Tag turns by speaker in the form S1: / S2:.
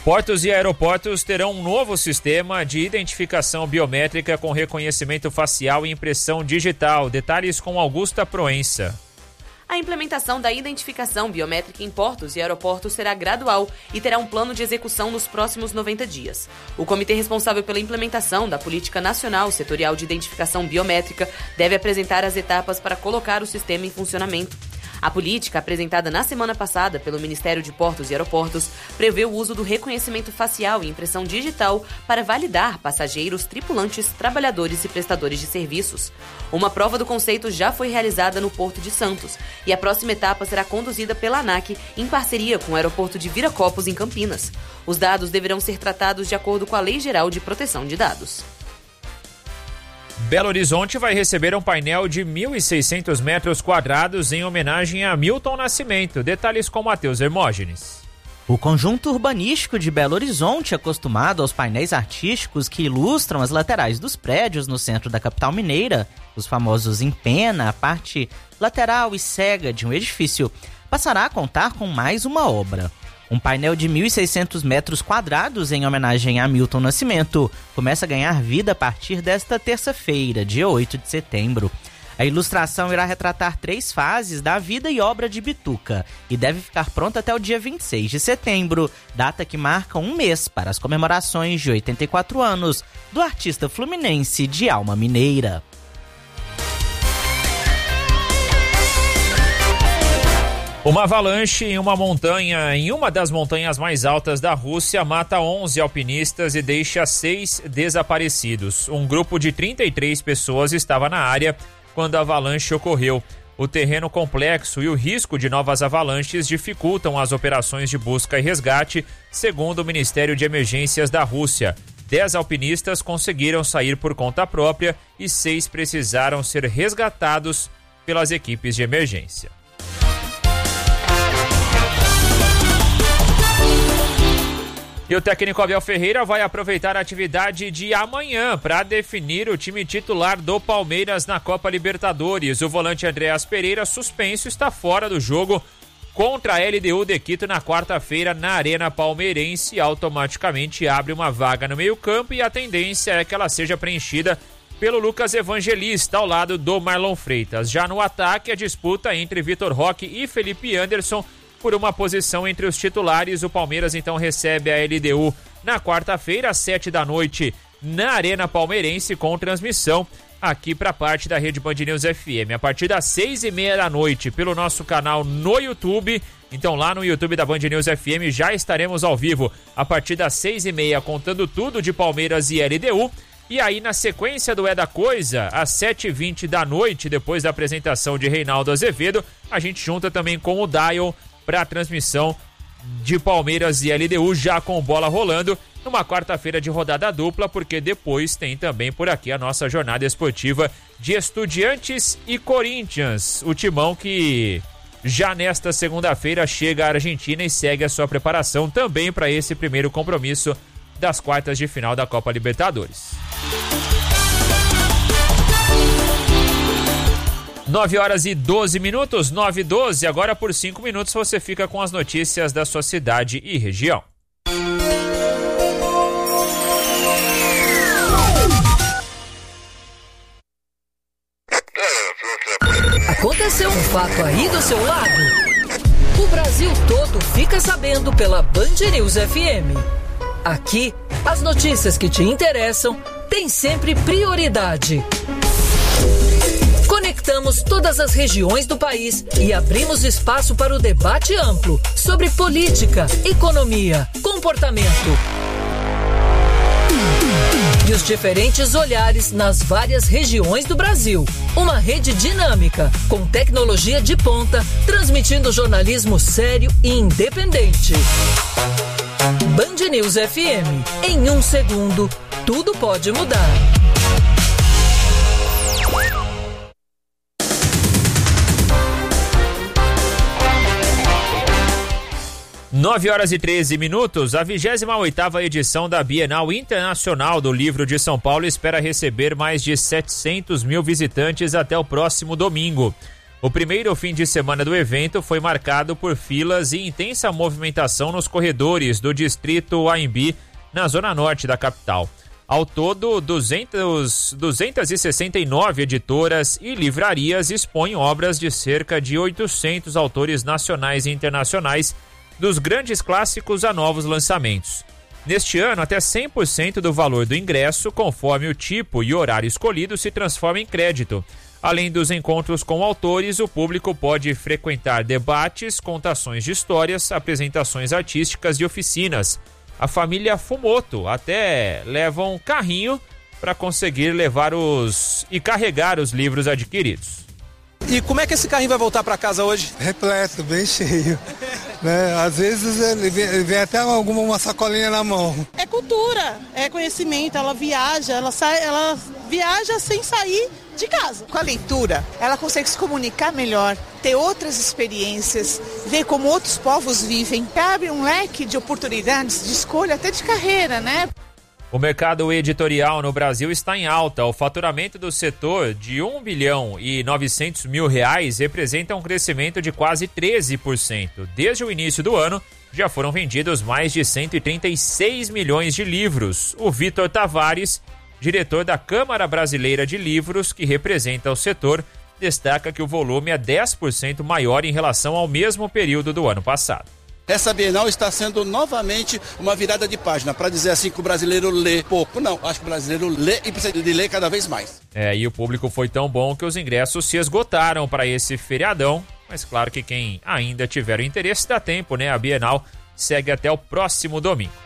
S1: Portos e aeroportos terão um novo sistema de identificação biométrica com reconhecimento facial e impressão digital. Detalhes com Augusta Proença.
S2: A implementação da identificação biométrica em portos e aeroportos será gradual e terá um plano de execução nos próximos 90 dias. O comitê responsável pela implementação da Política Nacional Setorial de Identificação Biométrica deve apresentar as etapas para colocar o sistema em funcionamento. A política, apresentada na semana passada pelo Ministério de Portos e Aeroportos, prevê o uso do reconhecimento facial e impressão digital para validar passageiros, tripulantes, trabalhadores e prestadores de serviços. Uma prova do conceito já foi realizada no Porto de Santos e a próxima etapa será conduzida pela ANAC em parceria com o aeroporto de Viracopos, em Campinas. Os dados deverão ser tratados de acordo com a Lei Geral de Proteção de Dados.
S1: Belo Horizonte vai receber um painel de 1.600 metros quadrados em homenagem a Milton Nascimento. Detalhes com Matheus Hermógenes.
S3: O conjunto urbanístico de Belo Horizonte, acostumado aos painéis artísticos que ilustram as laterais dos prédios no centro da capital mineira, os famosos em pena, a parte lateral e cega de um edifício, passará a contar com mais uma obra. Um painel de 1.600 metros quadrados em homenagem a Milton Nascimento começa a ganhar vida a partir desta terça-feira, dia 8 de setembro. A ilustração irá retratar 3 fases da vida e obra de Bituca e deve ficar pronta até o dia 26 de setembro, data que marca um mês para as comemorações de 84 anos do artista fluminense de alma mineira.
S1: Uma avalanche em uma das montanhas mais altas da Rússia, mata 11 alpinistas e deixa 6 desaparecidos. Um grupo de 33 pessoas estava na área quando a avalanche ocorreu. O terreno complexo e o risco de novas avalanches dificultam as operações de busca e resgate, segundo o Ministério de Emergências da Rússia. 10 alpinistas conseguiram sair por conta própria e 6 precisaram ser resgatados pelas equipes de emergência. E o técnico Abel Ferreira vai aproveitar a atividade de amanhã para definir o time titular do Palmeiras na Copa Libertadores. O volante Andreas Pereira, suspenso, está fora do jogo contra a LDU de Quito na quarta-feira na Arena Palmeirense. Automaticamente abre uma vaga no meio-campo e a tendência é que ela seja preenchida pelo Lucas Evangelista ao lado do Marlon Freitas. Já no ataque, a disputa entre Vitor Roque e Felipe Anderson por uma posição entre os titulares. O Palmeiras então recebe a LDU na quarta-feira às 7h na Arena Palmeirense, com transmissão aqui para parte da Rede Band News FM. A partir das 6h30 pelo nosso canal no YouTube. Então lá no YouTube da Band News FM já estaremos ao vivo a partir das 6h30 contando tudo de Palmeiras e LDU. E aí, na sequência do É da Coisa, às 7h20 depois da apresentação de Reinaldo Azevedo, a gente junta também com o Dial para a transmissão de Palmeiras e LDU, já com bola rolando, numa quarta-feira de rodada dupla, porque depois tem também por aqui a nossa jornada esportiva de Estudiantes e Corinthians. O timão que já nesta segunda-feira chega à Argentina e segue a sua preparação também para esse primeiro compromisso das quartas de final da Copa Libertadores. 9h12, 9h12, agora por 5 minutos você fica com as notícias da sua cidade e região.
S4: Aconteceu um fato aí do seu lado? O Brasil todo fica sabendo pela Band News FM. Aqui, as notícias que te interessam têm sempre prioridade. Conectamos todas as regiões do país e abrimos espaço para o debate amplo sobre política, economia, comportamento e os diferentes olhares nas várias regiões do Brasil. Uma rede dinâmica, com tecnologia de ponta, transmitindo jornalismo sério e independente. Band News FM. Em 1 segundo, tudo pode mudar.
S1: 9h13, a 28ª edição da Bienal Internacional do Livro de São Paulo espera receber mais de 700 mil visitantes até o próximo domingo. O primeiro fim de semana do evento foi marcado por filas e intensa movimentação nos corredores do distrito Anhembi, na zona norte da capital. Ao todo, 269 editoras e livrarias expõem obras de cerca de 800 autores nacionais e internacionais, dos grandes clássicos a novos lançamentos. Neste ano, até 100% do valor do ingresso, conforme o tipo e horário escolhido, se transforma em crédito. Além dos encontros com autores, o público pode frequentar debates, contações de histórias, apresentações artísticas e oficinas. A família Fumoto até leva um carrinho para conseguir levar e carregar os livros adquiridos.
S5: E como é que esse carrinho vai voltar para casa hoje?
S6: Repleto, bem cheio. Né? Às vezes ele vem até uma sacolinha na mão.
S7: É cultura, é conhecimento, ela viaja sem sair de casa.
S8: Com a leitura, ela consegue se comunicar melhor, ter outras experiências, ver como outros povos vivem, abre um leque de oportunidades de escolha, até de carreira, né?
S1: O mercado editorial no Brasil está em alta. O faturamento do setor de R$1 bilhão e 900 mil representa um crescimento de quase 13%. Desde o início do ano, já foram vendidos mais de 136 milhões de livros. O Vitor Tavares, diretor da Câmara Brasileira de Livros, que representa o setor, destaca que o volume é 10% maior em relação ao mesmo período do ano passado.
S9: Essa Bienal está sendo novamente uma virada de página, para dizer assim que o brasileiro lê pouco. Não, acho que o brasileiro lê e precisa de ler cada vez mais.
S1: E o público foi tão bom que os ingressos se esgotaram para esse feriadão, mas claro que quem ainda tiver o interesse dá tempo, né? A Bienal segue até o próximo domingo.